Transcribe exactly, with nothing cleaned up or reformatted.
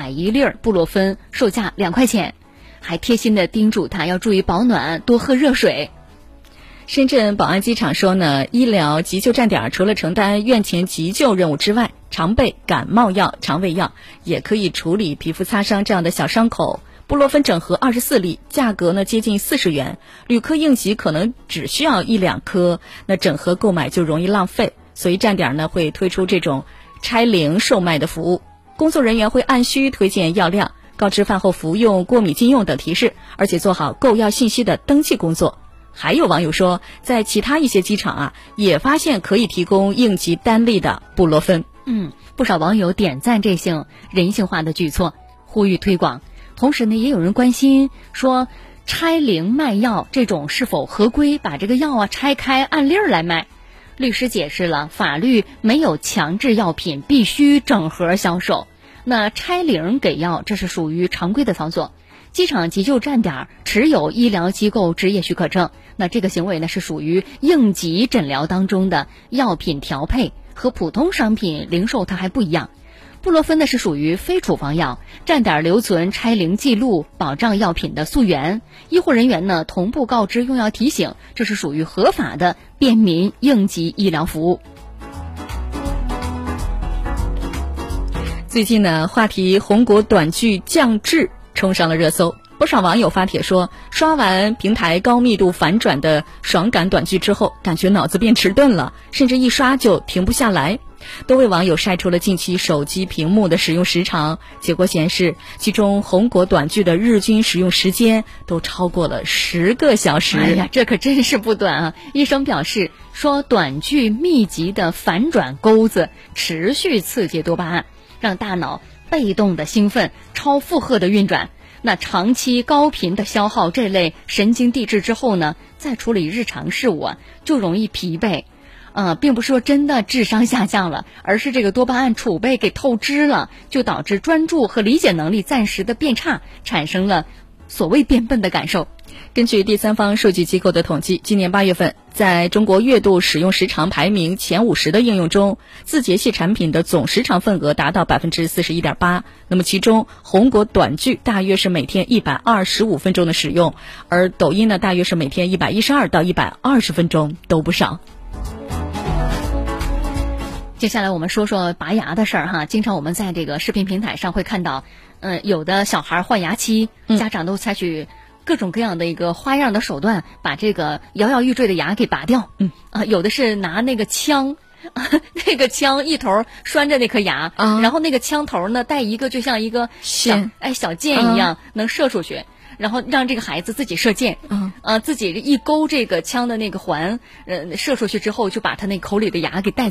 买一粒布洛芬，售价两块钱，还贴心的叮嘱他要注意保暖，多喝热水。 深圳宝安机场说呢，医疗急救站点除了承担院前急救任务之外，常备感冒药、肠胃药，也可以处理皮肤擦伤这样的小伤口。布洛芬整盒二十四粒，价格呢接近四十元，旅客应急可能只需要一两颗，那整盒购买就容易浪费，所以站点呢会推出这种拆零售卖的服务，工作人员会按需推荐药量，告知饭后服用、过敏禁用等提示，而且做好购药信息的登记工作。还有网友说，在其他一些机场啊，也发现可以提供应急单粒的布洛芬。 嗯，不少网友点赞这项人性化的举措，呼吁推广。同时呢，也有人关心说，拆零卖药这种是否合规？把这个药啊拆开按粒儿来卖。律师解释了，法律没有强制药品必须整盒销售，那拆零给药这是属于常规的操作。机场急救站点持有医疗机构执业许可证，那这个行为呢是属于应急诊疗当中的药品调配，和普通商品零售它还不一样。布洛芬呢是属于非处方药，站点留存拆零记录，保障药品的溯源。医护人员呢同步告知用药提醒，这是属于合法的便民应急医疗服务。 最近呢，话题红果短剧降智冲上了热搜，不少网友发帖说，刷完平台高密度反转的爽感短剧之后，感觉脑子变迟钝了，甚至一刷就停不下来。多位网友晒出了近期手机屏幕的使用时长，结果显示，其中红果短剧的日均使用时间都超过了十个小时。 哎呀，这可真是不短啊！医生表示说，短剧密集的反转钩子持续刺激多巴胺，让大脑被动的兴奋、超负荷的运转。那长期高频的消耗这类神经递质之后呢，再处理日常事务啊，就容易疲惫。呃，并不是说真的智商下降了，而是这个多巴胺储备给透支了，就导致专注和理解能力暂时的变差，产生了所谓变笨的感受。 根据第三方数据机构的统计，今年八月份，在中国月度使用时长排名前五十的应用中，字节系产品的总时长份额达到百分之四十一点八。那么其中，红果短剧大约是每天一百二十五分钟的使用，而抖音呢，大约是每天一百一十二到一百二十分钟，都不少。 接下来我们说说拔牙的事儿哈，经常我们在这个视频平台上会看到，嗯、呃，有的小孩换牙期，家长都采取各种各样的一个花样的手段，把这个摇摇欲坠的牙给拔掉。嗯啊，有的是拿那个枪，那个枪一头拴着那颗牙，啊、然后那个枪头呢带一个就像一个小哎小箭一样、啊、能射出去。然后让这个孩子自己射箭，嗯，呃，自己一勾这个枪的那个环，呃，射出去之后，就把他那口里的牙给带